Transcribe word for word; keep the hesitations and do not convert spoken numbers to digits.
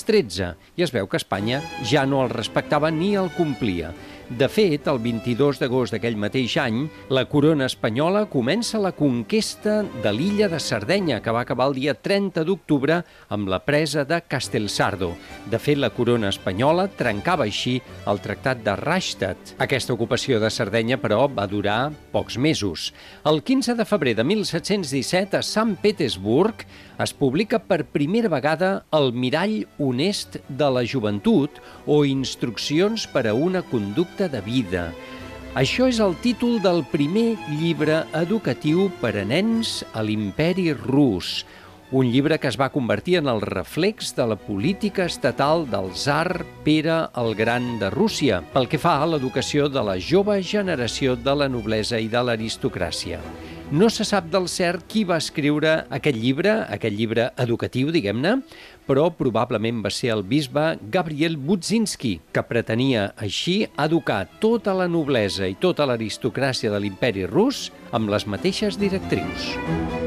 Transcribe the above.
cents tretze i es veu que Espanya ja no el respectava ni el complia. De fet, el vint-i-dos d'agost d'aquell mateix any, la corona espanyola comença la conquesta de l'illa de Sardenya, que va acabar el dia trenta d'octubre amb la presa de Castelsardo. De fet, la corona espanyola trencava així el tractat de Rastatt. Aquesta ocupació de Sardenya, però, va durar pocs mesos. El quinze de febrer de mil set-cents disset, a Sant Petersburg, es publica per primera vegada el Mirall honest de la joventut o Instruccions per a una conducta de vida. Això és el títol del primer llibre educatiu per a nens a l'Imperi Rus, un llibre que es va convertir en el reflex de la política estatal del tsar Pere el Gran de Rússia, pel que fa a l'educació de la jove generació de la noblesa i de l'aristocràcia. No se sap del cert qui va escriure aquest llibre, aquest llibre educatiu, diguem-ne, però probablement va ser el bisbe Gabriel Budzinski, que pretenia així educar tota la noblesa i tota l'aristocràcia de l'Imperi Rus amb les mateixes directrius.